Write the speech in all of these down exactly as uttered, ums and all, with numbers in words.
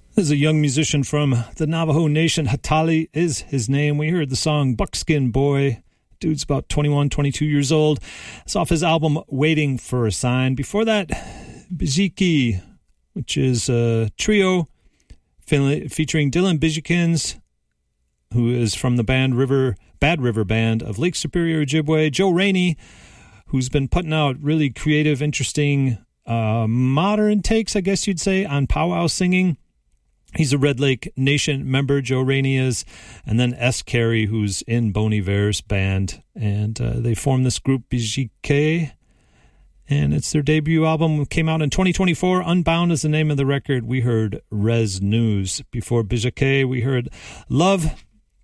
There's a young musician from the Navajo Nation. Hatali is his name. We heard the song Buckskin Boy. Dude's about twenty-one, twenty-two years old. It's off his album Waiting for a Sign. Before that, Bijiki, which is a trio featuring Dylan Bijikins, who is from the band River Bad River Band of Lake Superior, Ojibwe. Joe Rainey, who's been putting out really creative, interesting, uh, modern takes, I guess you'd say, on powwow singing. He's a Red Lake Nation member, Joe Rainey is, and then S. Carey, who's in Bon Iver's band, and uh, they formed this group, Bijike, and it's their debut album. Came out in twenty twenty-four. Unbound is the name of the record. We heard Res News. Before Bijike, we heard Love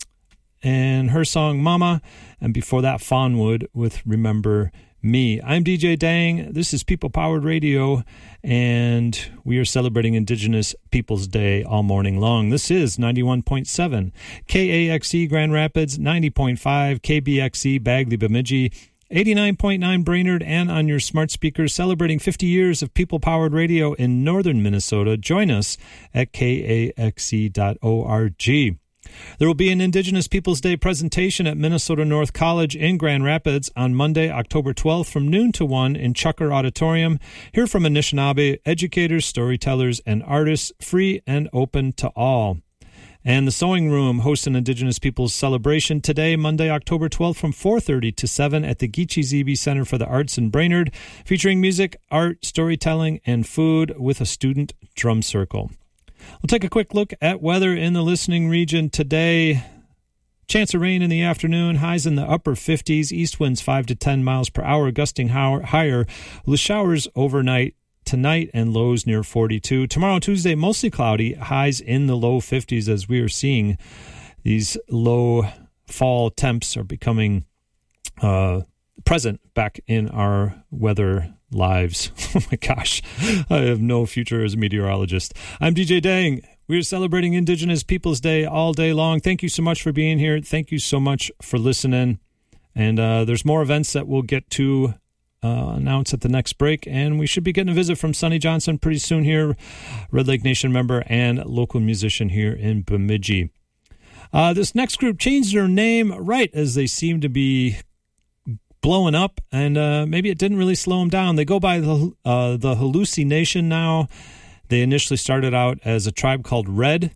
and her song Mama, and before that, Fawnwood with Remember Me. I'm D J Dang. This is People Powered Radio, and we are celebrating Indigenous Peoples Day all morning long. This is ninety-one point seven K A X E Grand Rapids, ninety point five K B X E Bagley Bemidji, eighty-nine point nine Brainerd, and on your smart speakers, celebrating fifty years of People Powered Radio in northern Minnesota. Join us at K A X E dot org. There will be an Indigenous Peoples Day presentation at Minnesota North College in Grand Rapids on Monday, October twelfth from noon to one in Chucker Auditorium. Hear from Anishinaabe educators, storytellers, and artists, free and open to all. And the Sewing Room hosts an Indigenous Peoples celebration today, Monday, October twelfth from four thirty to seven at the Geechee Zeebe Center for the Arts in Brainerd, featuring music, art, storytelling, and food with a student drum circle. We'll take a quick look at weather in the listening region today. Chance of rain in the afternoon, highs in the upper fifties, east winds five to ten miles per hour, gusting higher, with showers overnight tonight and lows near forty-two. Tomorrow, Tuesday, mostly cloudy, highs in the low fifties as we are seeing these low fall temps are becoming uh, present back in our weather lives. Oh my gosh, I have no future as a meteorologist. I'm D J Dang. We're celebrating Indigenous Peoples Day all day long. Thank you so much for being here. Thank you so much for listening. And uh, there's more events that we'll get to uh, announce at the next break. And we should be getting a visit from Sonny Johnson pretty soon here, Red Lake Nation member and local musician here in Bemidji. Uh, this next group changed their name right as they seem to be blowing up, and uh, maybe it didn't really slow them down. They go by the uh, the Halusi Nation now. They initially started out as a tribe called Red,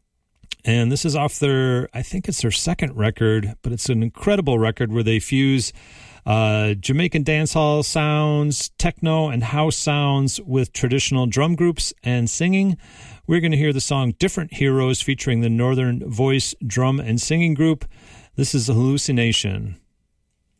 and this is off their, I think it's their second record, but it's an incredible record where they fuse uh, Jamaican dancehall sounds, techno, and house sounds with traditional drum groups and singing. We're going to hear the song Different Heroes featuring the Northern Voice drum and singing group. This is the Hallucination.